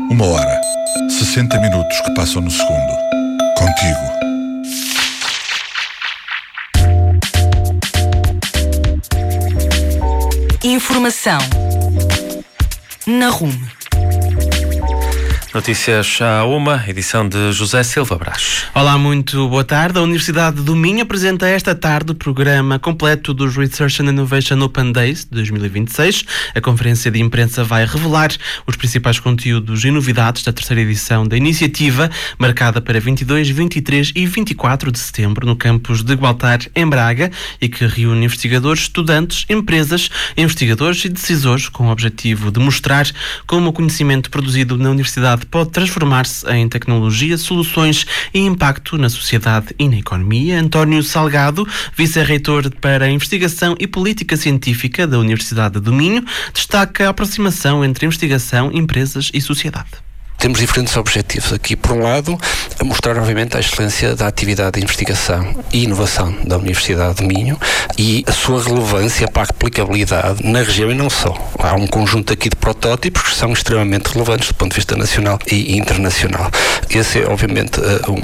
1 hora, 60 minutos que passam no segundo. Contigo. Informação na RUM. Notícias à 1, edição de José Silva Brás. Olá, muito boa tarde. A Universidade do Minho apresenta esta tarde o programa completo dos Research and Innovation Open Days de 2026. A conferência de imprensa vai revelar os principais conteúdos e novidades da terceira edição da iniciativa, marcada para 22, 23 e 24 de setembro no campus de Gualtar, em Braga, e que reúne investigadores, estudantes, empresas, investigadores e decisores com o objetivo de mostrar como o conhecimento produzido na universidade pode transformar-se em tecnologia, soluções e impacto na sociedade e na economia. António Salgado, vice-reitor para a Investigação e Política Científica da Universidade do Minho, destaca a aproximação entre investigação, empresas e sociedade. Temos diferentes objetivos aqui. Por um lado, a mostrar obviamente a excelência da atividade de investigação e inovação da Universidade do Minho e a sua relevância para a aplicabilidade na região e não só. Há um conjunto aqui de protótipos que são extremamente relevantes do ponto de vista nacional e internacional. Esse é obviamente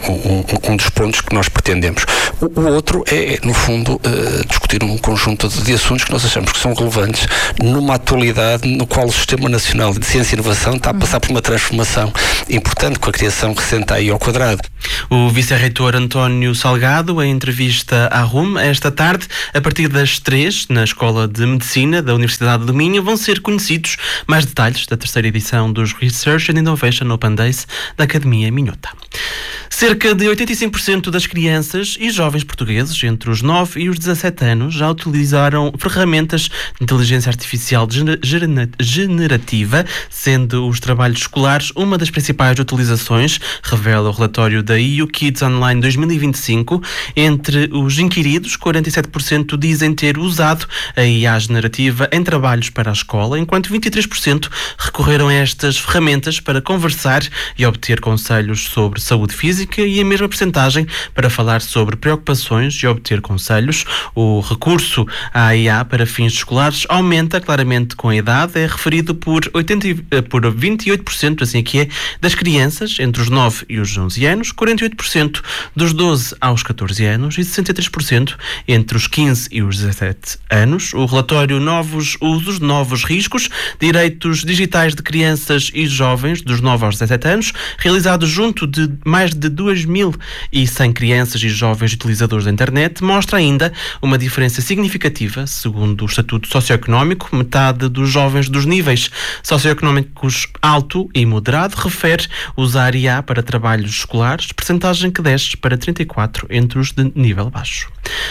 um dos pontos que nós pretendemos. O outro é, no fundo, discutir um conjunto de assuntos que nós achamos que são relevantes numa atualidade no qual o Sistema Nacional de Ciência e Inovação está a passar por uma transformação importante com a criação recente aí ao quadrado. O vice-reitor António Salgado, em entrevista à RUM, esta tarde, a partir das 3, na Escola de Medicina da Universidade do Minho, vão ser conhecidos mais detalhes da terceira edição dos Research and Innovation Open Days da Academia Minhota. Cerca de 85% das crianças e jovens portugueses entre os 9 e os 17 anos já utilizaram ferramentas de inteligência artificial generativa, sendo os trabalhos escolares uma das principais utilizações, revela o relatório da EU Kids Online 2025. Entre os inquiridos, 47% dizem ter usado a IA generativa em trabalhos para a escola, enquanto 23% recorreram a estas ferramentas para conversar e obter conselhos sobre saúde física, e a mesma percentagem para falar sobre preocupações e obter conselhos. O recurso à IA para fins escolares aumenta claramente com a idade, é referido por 28%, assim que é, das crianças entre os 9 e os 11 anos, 48% dos 12 aos 14 anos e 63% entre os 15 e os 17 anos. O relatório Novos Usos, Novos Riscos, Direitos Digitais de Crianças e Jovens dos 9 aos 17 anos, realizado junto de mais de 2.100 crianças e jovens utilizadores da internet, mostra ainda uma diferença significativa, segundo o Estatuto Socioeconómico. Metade dos jovens dos níveis socioeconómicos alto e moderado refere usar IA para trabalhos escolares, percentagem que desce para 34% entre os de nível baixo.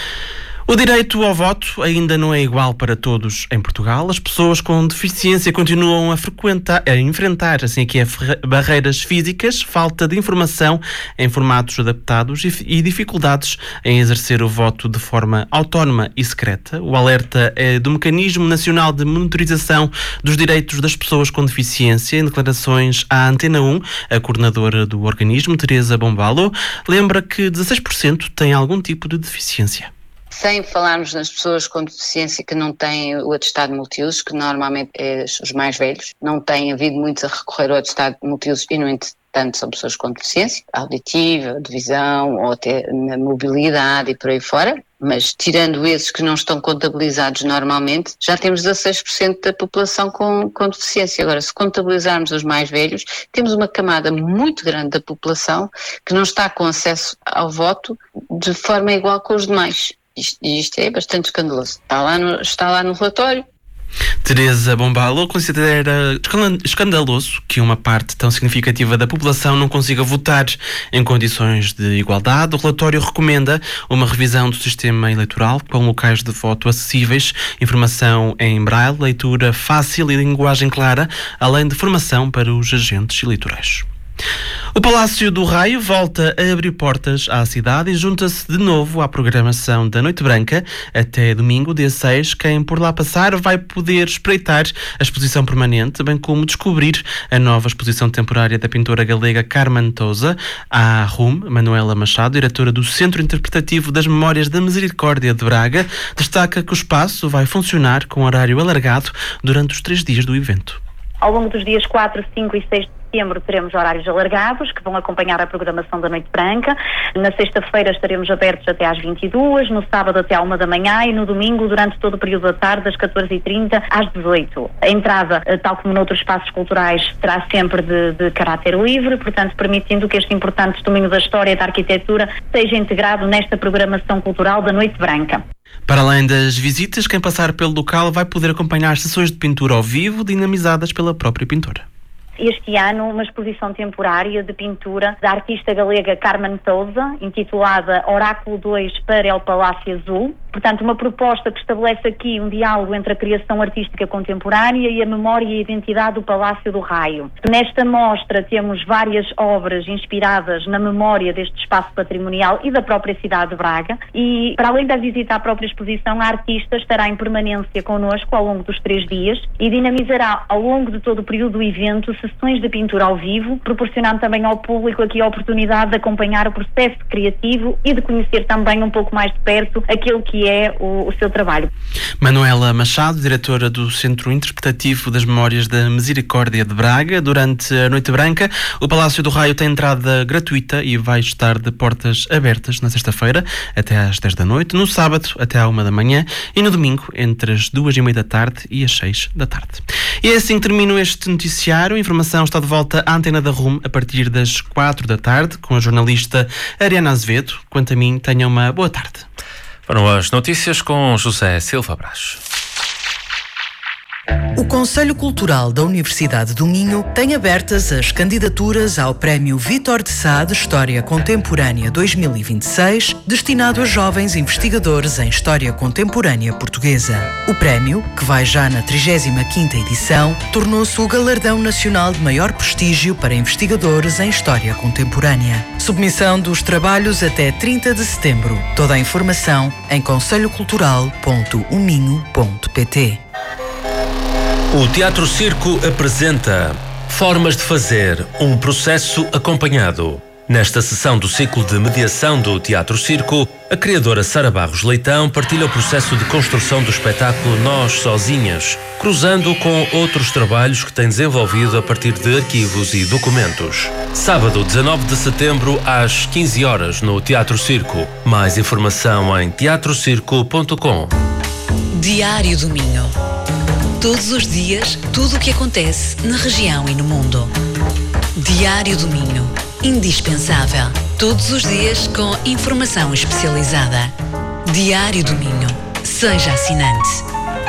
O direito ao voto ainda não é igual para todos em Portugal. As pessoas com deficiência continuam a enfrentar assim que é, barreiras físicas, falta de informação em formatos adaptados e dificuldades em exercer o voto de forma autónoma e secreta. O alerta é do Mecanismo Nacional de Monitorização dos Direitos das Pessoas com Deficiência. Em declarações à Antena 1, a coordenadora do organismo, Teresa Bombalo, lembra que 16% têm algum tipo de deficiência. Sem falarmos nas pessoas com deficiência que não têm o atestado multiusos, que normalmente é os mais velhos, não têm havido muitos a recorrer ao atestado multiusos e, no entanto, são pessoas com deficiência auditiva, de visão ou até na mobilidade e por aí fora. Mas, tirando esses que não estão contabilizados normalmente, já temos 16% da população com deficiência. Agora, se contabilizarmos os mais velhos, temos uma camada muito grande da população que não está com acesso ao voto de forma igual com os demais. Isto é bastante escandaloso. Está lá no relatório. Teresa Bombalo considera escandaloso que uma parte tão significativa da população não consiga votar em condições de igualdade. O relatório recomenda uma revisão do sistema eleitoral com locais de voto acessíveis, informação em braille, leitura fácil e linguagem clara, além de formação para os agentes eleitorais. O Palácio do Raio volta a abrir portas à cidade e junta-se de novo à programação da Noite Branca. Até domingo, dia 6, quem por lá passar vai poder espreitar a exposição permanente, bem como descobrir a nova exposição temporária da pintora galega Carmen Tosa. A RUM, Manuela Machado, diretora do Centro Interpretativo das Memórias da Misericórdia de Braga, destaca que o espaço vai funcionar com horário alargado durante os 3 dias do evento. Ao longo dos dias 4, 5 e 6 de setembro teremos horários alargados que vão acompanhar a programação da Noite Branca. Na sexta-feira estaremos abertos até às 22h, no sábado até à 1h da manhã e no domingo durante todo o período da tarde, das 14h30 às 18h. A entrada, tal como noutros espaços culturais, será sempre de caráter livre, portanto permitindo que este importante domínio da história e da arquitetura seja integrado nesta programação cultural da Noite Branca. Para além das visitas, quem passar pelo local vai poder acompanhar sessões de pintura ao vivo dinamizadas pela própria pintora. Este ano, uma exposição temporária de pintura da artista galega Carmen Sousa, intitulada Oráculo 2 para El Palácio Azul. Portanto, uma proposta que estabelece aqui um diálogo entre a criação artística contemporânea e a memória e a identidade do Palácio do Raio. Nesta mostra temos várias obras inspiradas na memória deste espaço patrimonial e da própria cidade de Braga. E, para além da visita à própria exposição, a artista estará em permanência connosco ao longo dos 3 dias e dinamizará ao longo de todo o período do evento sessões de pintura ao vivo, proporcionando também ao público aqui a oportunidade de acompanhar o processo criativo e de conhecer também um pouco mais de perto aquilo que é o seu trabalho. Manuela Machado, diretora do Centro Interpretativo das Memórias da Misericórdia de Braga. Durante a Noite Branca, o Palácio do Raio tem entrada gratuita e vai estar de portas abertas na sexta-feira até às 10 da noite, no sábado até à 1 da manhã e no domingo entre as 2h30 da tarde e as 6 da tarde. E é assim que termino este noticiário. A informação está de volta à Antena da RUM a partir das 4 da tarde com a jornalista Ariana Azevedo. Quanto a mim, tenham uma boa tarde. Foram as notícias com José Silva Brás. O Conselho Cultural da Universidade do Minho tem abertas as candidaturas ao Prémio Vítor de Sá de História Contemporânea 2026, destinado a jovens investigadores em História Contemporânea Portuguesa. O prémio, que vai já na 35ª edição, tornou-se o galardão nacional de maior prestígio para investigadores em História Contemporânea. Submissão dos trabalhos até 30 de setembro. Toda a informação em conselhocultural.uminho.pt. O Teatro Circo apresenta Formas de Fazer, um processo acompanhado. Nesta sessão do ciclo de mediação do Teatro Circo, a criadora Sara Barros Leitão partilha o processo de construção do espetáculo Nós Sozinhas, cruzando com outros trabalhos que tem desenvolvido a partir de arquivos e documentos. Sábado, 19 de setembro, às 15 horas, no Teatro Circo. Mais informação em teatrocirco.com. Diário do Minho. Todos os dias, tudo o que acontece na região e no mundo. Diário do Minho. Indispensável. Todos os dias com informação especializada. Diário do Minho. Seja assinante.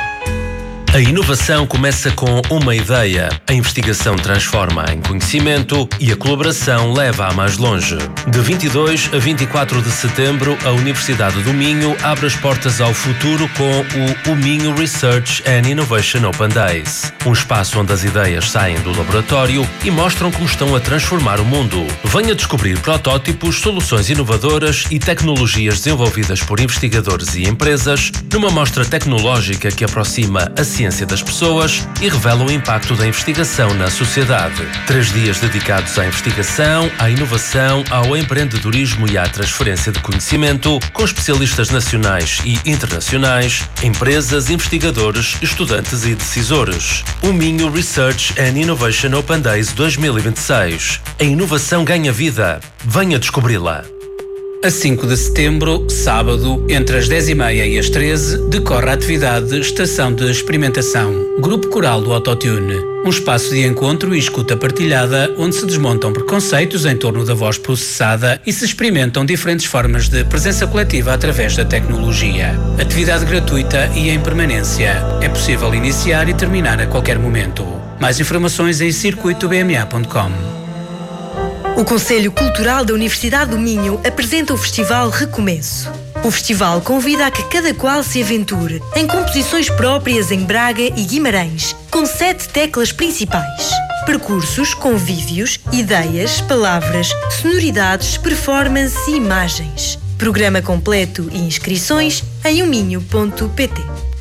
A inovação começa com uma ideia, a investigação transforma em conhecimento e a colaboração leva a mais longe. De 22 a 24 de setembro, a Universidade do Minho abre as portas ao futuro com o Minho Research and Innovation Open Days, um espaço onde as ideias saem do laboratório e mostram como estão a transformar o mundo. Venha descobrir protótipos, soluções inovadoras e tecnologias desenvolvidas por investigadores e empresas numa mostra tecnológica que aproxima a ciência das pessoas e revela o impacto da investigação na sociedade. 3 dias dedicados à investigação, à inovação, ao empreendedorismo e à transferência de conhecimento, com especialistas nacionais e internacionais, empresas, investigadores, estudantes e decisores. O Minho Research and Innovation Open Days 2026. A inovação ganha vida. Venha descobri-la. A 5 de setembro, sábado, entre as 10h30 e as 13h, decorre a atividade Estação de Experimentação, Grupo Coral do Autotune. Um espaço de encontro e escuta partilhada onde se desmontam preconceitos em torno da voz processada e se experimentam diferentes formas de presença coletiva através da tecnologia. Atividade gratuita e em permanência. É possível iniciar e terminar a qualquer momento. Mais informações em circuitobma.com. O Conselho Cultural da Universidade do Minho apresenta o Festival Recomeço. O festival convida a que cada qual se aventure em composições próprias em Braga e Guimarães, com 7 teclas principais: percursos, convívios, ideias, palavras, sonoridades, performance e imagens. Programa completo e inscrições em uminho.pt.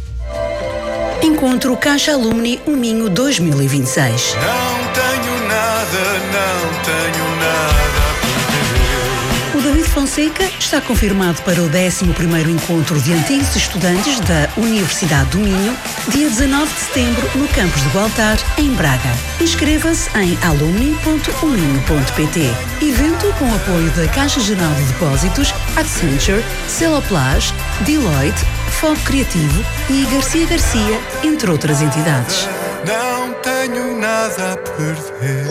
Encontro Caixa Alumni Minho 2026. Não tenho nada, não tenho nada a perder. O David Fonseca está confirmado para o 11º Encontro de Antigos Estudantes da Universidade do Minho, dia 19 de setembro, no campus de Gualtar, em Braga. Inscreva-se em alumni.uminho.pt. Evento com apoio da Caixa Geral de Depósitos, Accenture, Celoplast, Deloitte, Foco Criativo e Garcia, entre outras entidades. Não tenho nada a perder.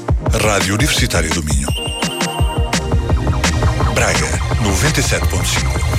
Rádio Universitária do Minho. Braga, 97.5.